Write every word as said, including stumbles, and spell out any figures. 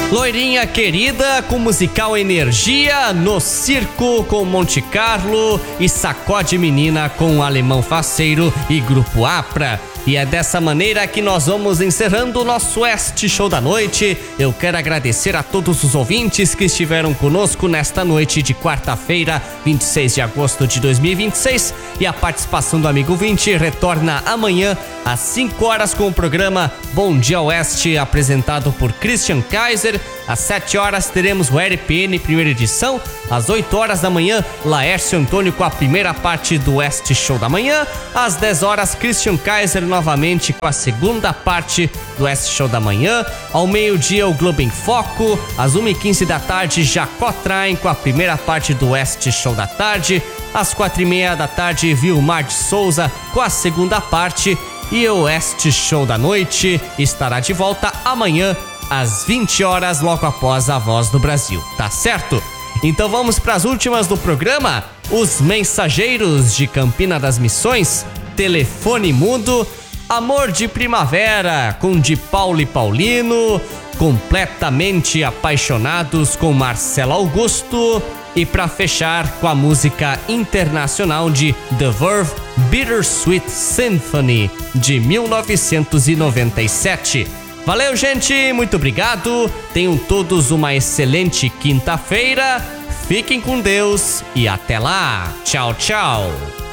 Loirinha Querida com musical Energia, No Circo com Monte Carlo e Sacode Menina com Alemão Faceiro e Grupo Apra. E é dessa maneira que nós vamos encerrando o nosso Oeste Show da Noite. Eu quero agradecer a todos os ouvintes que estiveram conosco nesta noite de quarta-feira, vinte e seis de agosto de dois mil e vinte e seis. E a participação do amigo ouvinte retorna amanhã às cinco horas com o programa Bom Dia Oeste, apresentado por Christian Kaiser. Às sete horas teremos o R P N primeira edição. Às oito horas da manhã, Laércio Antônio com a primeira parte do Oeste Show da manhã. Às dez horas, Christian Kaiser novamente com a segunda parte do Oeste Show da manhã. Ao meio-dia, o Globo em Foco. Às uma e quinze da tarde, Jacó Traem com a primeira parte do Oeste Show da tarde. Às quatro e meia da tarde, Vilmar de Souza com a segunda parte. E o Oeste Show da Noite estará de volta amanhã às vinte horas, logo após a Voz do Brasil, tá certo? Então vamos para as últimas do programa. Os Mensageiros de Campina das Missões, Telefone Mudo, Amor de Primavera com de Paulo e Paulino, Completamente Apaixonados com Marcelo Augusto e para fechar com a música internacional de The Verve, Bittersweet Symphony de mil novecentos e noventa e sete. Valeu, gente, muito obrigado. Tenham todos uma excelente quinta-feira. Fiquem com Deus e até lá. Tchau, tchau.